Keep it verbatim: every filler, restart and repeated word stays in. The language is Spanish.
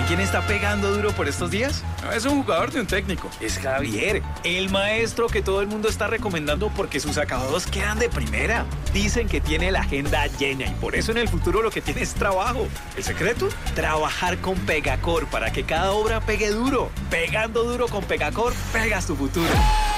quién está pegando duro por estos días? No es un jugador ni un técnico. Es Javier, el maestro que todo el mundo está recomendando porque sus acabados quedan de primera. Dicen que tiene la agenda llena y por eso en el futuro lo que tiene es trabajo. ¿El secreto? Trabajar con Pegacor para que cada obra pegue duro. Pegando duro con Pegacor, pegas tu futuro.